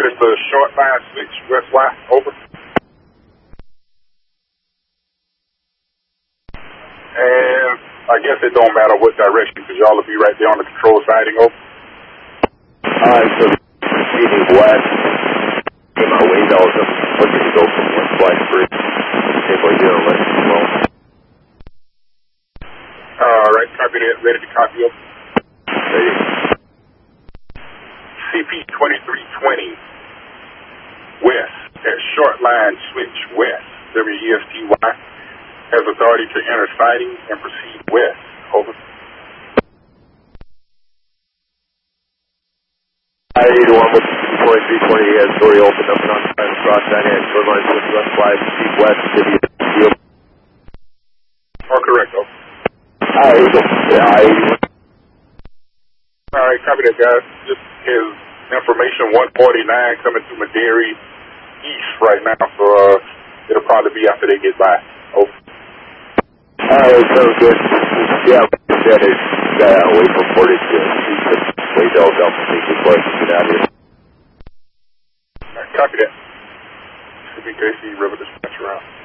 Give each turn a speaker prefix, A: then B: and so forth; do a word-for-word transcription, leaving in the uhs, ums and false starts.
A: Curtis, the short line switch, West Y, over. And I guess it don't matter what direction, because y'all will be right there on the control siding, over.
B: Alright, so proceeding west. In my windows, I'm looking to go from West Y three. If we're here, let's go.
A: Alright, copy that, ready to copy up.
B: Ready.
A: C P twenty-three twenty, west, at short line switch, west, W E S T Y, has authority to enter siding and proceed west, over.
B: I eighty-one with twenty-three twenty, has story opened up and on time cross nine at short line switch West Y, proceed west, W E S T Y.
A: Oh, correct, over.
B: I eighty-one.
A: Alright, copy that, guys. Just his information one forty-nine coming through Maderi east right now, so uh, it'll probably be after they get by. Over.
B: Alright, sounds good. Yeah, like I said, it's uh, away from forty-two. Way down, down from me before I can get out here.
A: Alright, copy that. C B K C River Dispatch around.